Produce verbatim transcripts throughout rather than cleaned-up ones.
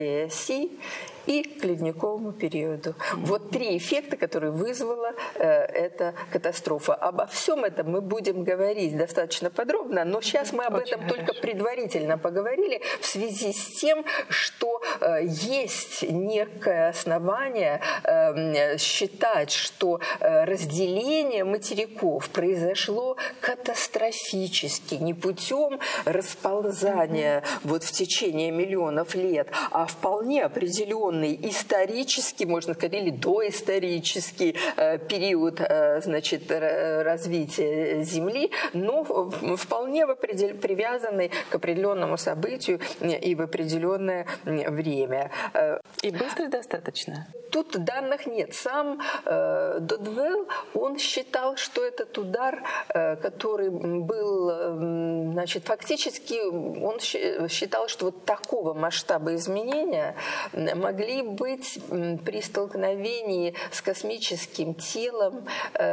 Си и к ледниковому периоду. Вот три эффекта, которые вызвала э, эта катастрофа. Обо всем этом мы будем говорить достаточно подробно, но сейчас мы об Очень этом хорошо. только предварительно поговорили в связи с тем, что э, есть некое основание э, считать, что э, разделение материков произошло катастрофически, не путем расползания mm-hmm. вот в течение миллионов лет, а вполне определенный исторический, можно сказать, или доисторический э, период э, значит, развития Земли, но вполне в определ... привязанный к определенному событию и в определенное время. И быстро достаточно? Тут данных нет. Сам э, Додвелл, он считал, что этот удар, э, который был, э, значит, фактически, он считал, что вот такого масштаба изменения могли быть при столкновении с космическим телом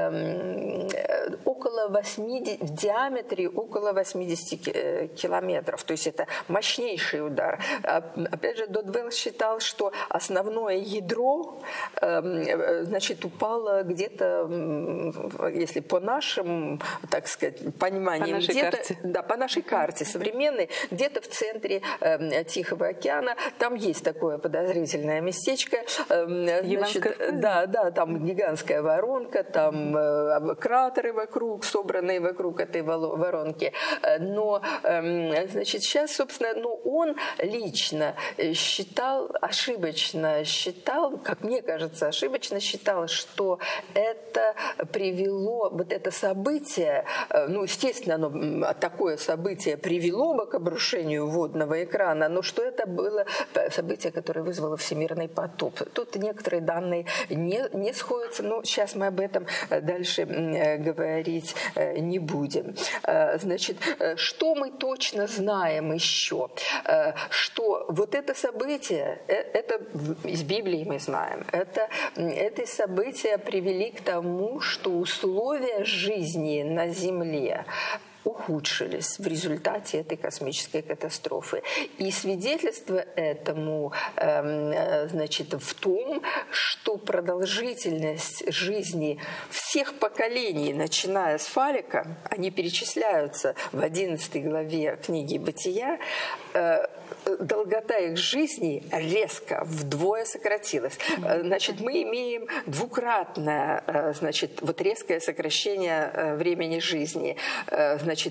э, около восьмидесяти, в диаметре около восьмидесяти километров. То есть это мощнейший удар. Опять же, Додвелл считал, что основное ядро значит, упало где-то, если по нашим, так сказать, пониманиям, по где-то, карте. Да, по нашей карте современной, где-то в центре э, Тихого океана, там есть такое подозрительное местечко. Э, значит, да, да, там гигантская воронка, там э, кратеры вокруг, собранные вокруг этой воронки. Но, э, значит, сейчас, собственно, ну, он лично считал, ошибочно считал, как мне кажется, ошибочно считал, что это привело, вот это событие, ну, естественно, оно, такое событие привело бы к обрушению водного экрана, но что это было событие, которое вызвало всемирный потоп. Тут некоторые данные не, не сходятся, но сейчас мы об этом дальше говорить не будем. Значит, что мы точно знаем еще? Что вот это событие, это из Библии мы знаем, это, эти события привели к тому, что условия жизни на Земле ухудшились в результате этой космической катастрофы. И свидетельство этому э, значит, в том, что продолжительность жизни всех поколений, начиная с Фалика, они перечисляются в одиннадцатой главе книги «Бытия», э, долгота их жизни резко вдвое сократилась. Значит, мы имеем двукратное, значит, вот резкое сокращение времени жизни. Значит,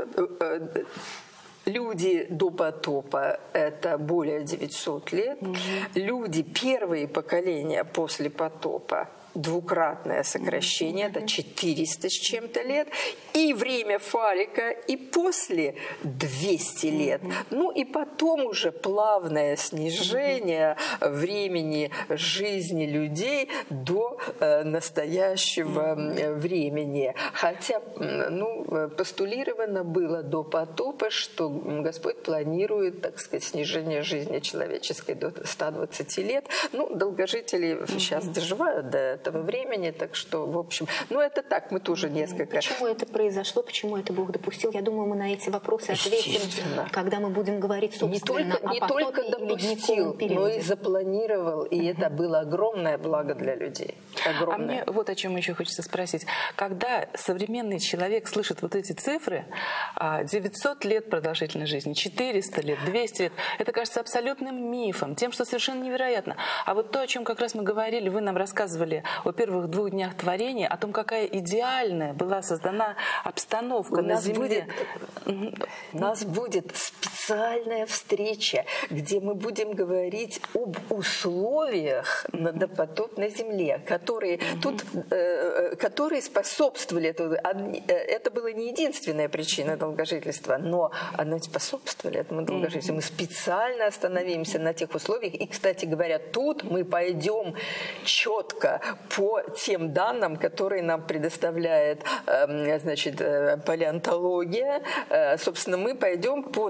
люди до потопа – это более девятисот лет. Угу. Люди, первые поколения после потопа, двукратное сокращение, mm-hmm. это четыреста с чем-то лет, и время Фалика, и после двести лет. Mm-hmm. Ну и потом уже плавное снижение mm-hmm. времени жизни людей до э, настоящего mm-hmm. времени. Хотя ну, постулировано было до потопа, что Господь планирует, так сказать, снижение жизни человеческой до ста двадцати лет. Ну, долгожители mm-hmm. сейчас доживают до этого. этого времени, так что, в общем, ну это так, мы тоже несколько... Почему это произошло, почему это Бог допустил? Я думаю, мы на эти вопросы ответим, когда мы будем говорить, собственно, не только, о не только допустил, но и запланировал, и это было огромное благо для людей. Огромное. А мне вот о чем еще хочется спросить. Когда современный человек слышит вот эти цифры, девятьсот лет продолжительной жизни, четыреста лет, двести лет, это кажется абсолютным мифом, тем, что совершенно невероятно. А вот то, о чем как раз мы говорили, вы нам рассказывали о первых двух днях творения, о том, какая идеальная была создана обстановка на Земле. Будет, у нас будет специальная встреча, где мы будем говорить об условиях на допотопной Земле, которые, mm-hmm. тут, э, которые способствовали. Это, это была не единственная причина долгожительства, но они способствовали этому долгожительству. Mm-hmm. Мы специально остановимся на тех условиях. И, кстати говоря, тут мы пойдем четко по тем данным, которые нам предоставляет значит, палеонтология. Собственно, мы пойдем по данным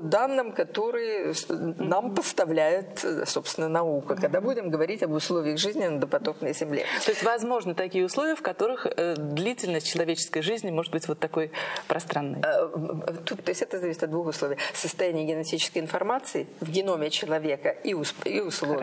данным, которые нам поставляет, собственно, наука, когда будем говорить об условиях жизни на допотопной Земле. То есть возможны такие условия, в которых э, длительность человеческой жизни может быть вот такой пространной? Тут, то есть это зависит от двух условий. Состояние генетической информации в геноме человека и, усп- и условия